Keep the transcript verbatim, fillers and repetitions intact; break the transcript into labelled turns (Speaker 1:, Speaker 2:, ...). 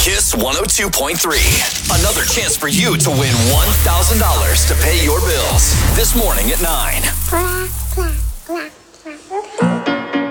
Speaker 1: Kiss one oh two point three. Another chance for you to win one thousand dollars to pay your bills. This morning at nine.